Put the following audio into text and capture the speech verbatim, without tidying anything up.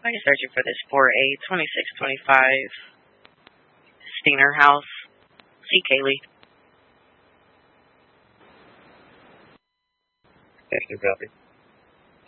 Why are you searching for this four A twenty-six twenty-five Steiner House? See Kaylee. Yes, you copy.